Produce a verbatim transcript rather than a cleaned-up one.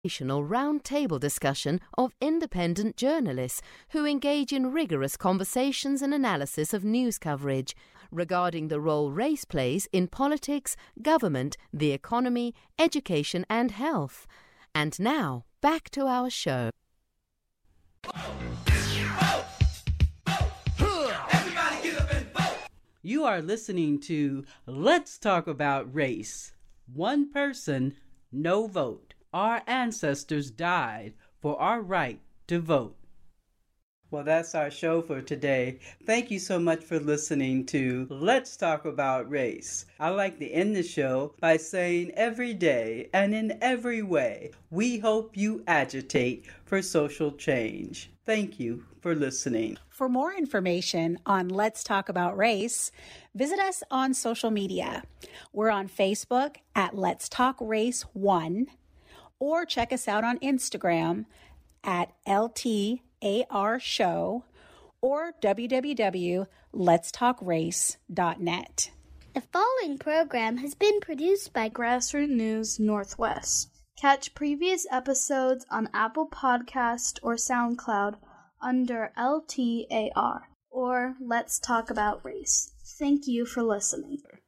round-table discussion of independent journalists who engage in rigorous conversations and analysis of news coverage regarding the role race plays in politics, government, the economy, education and health. And now, back to our show. You are listening to Let's Talk About Race. One person, no vote. Our ancestors died for our right to vote. Well, that's our show for today. Thank you so much for listening to Let's Talk About Race. I like to end the show by saying every day and in every way, we hope you agitate for social change. Thank you for listening. For more information on Let's Talk About Race, visit us on social media. We're on Facebook at Let's Talk Race one, or check us out on Instagram at L T A R Show or w w w dot lets talk race dot net. The following program has been produced by Grassroots News Northwest. Catch previous episodes on Apple Podcast or SoundCloud under L T A R or Let's Talk About Race. Thank you for listening.